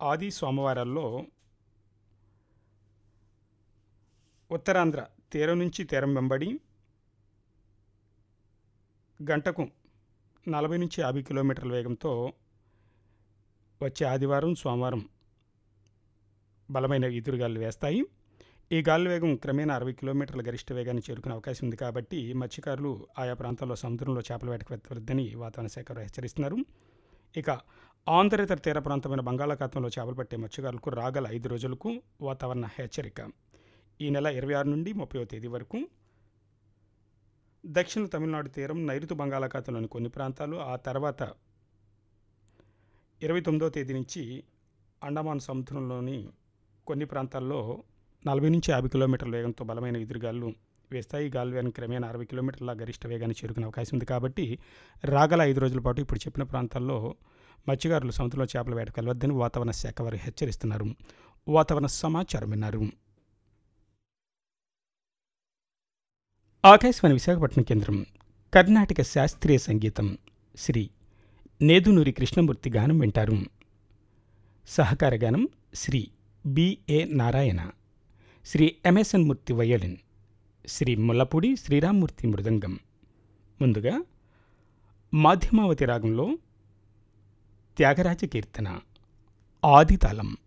ఆది సోమవారాల్లో ఉత్తరాంధ్ర తీరం నుంచి తీరం వెంబడి గంటకు 40 నుంచి 50 కిలోమీటర్ల వేగంతో వచ్చే ఆదివారం సోమవారం బలమైన ఎదురుగాలు వేస్తాయి. ఈ గాలి వేగం క్రమేణా 60 కిలోమీటర్ల గరిష్ట వేగాన్ని చేరుకునే అవకాశం ఉంది. కాబట్టి మత్స్యకారులు ఆయా ప్రాంతాల్లో సముద్రంలో చేపల వేటకు వెళ్ళవద్దని వాతావరణ శాఖ వారు హెచ్చరిస్తున్నారు. ఇక ఆంధ్రేతర తీర ప్రాంతమైన బంగాళాఖాతంలో చేపలు పట్టే మత్స్యకారులకు రాగల 5 రోజులకు వాతావరణ హెచ్చరిక. ఈ నెల 26 నుండి 30వ తేదీ వరకు దక్షిణ తమిళనాడు తీరం, నైరుతి బంగాళాఖాతంలోని కొన్ని ప్రాంతాలు, ఆ తర్వాత 29వ తేదీ నుంచి అండమాన్ సముద్రంలోని కొన్ని ప్రాంతాల్లో 40 నుంచి 50 కిలోమీటర్ల వేగంతో బలమైన ఎదురుగాలు వేస్తాయి. గాలి వేగం క్రమేణా 60 కిలోమీటర్ల గరిష్ట వేగాన్ని చేరుకునే అవకాశం ఉంది. కాబట్టి రాగల 5 రోజుల పాటు ఇప్పుడు చెప్పిన ప్రాంతాల్లో మత్స్యకారులు సముద్రంలో చేపల వేటకు వెళ్ళవద్దని వాతావరణ శాఖ వారు హెచ్చరిస్తున్నారు. వాతావరణ సమాచారం విన్నారు. ఆకాశవాణి విశాఖపట్నం కేంద్రం. కర్ణాటక శాస్త్రీయ సంగీతం. శ్రీ నేదునూరి కృష్ణమూర్తి గానం వింటారు. సహకార గానం శ్రీ బిఏ నారాయణ, శ్రీ ఎంఎస్ఎన్ మూర్తి వయోలిన్, శ్రీ ముల్లపూడి శ్రీరామ్మూర్తి మృదంగం. ముందుగా మాధ్యమావతి రాగంలో త్యాగరాజ కీర్తన ఆదితాళం.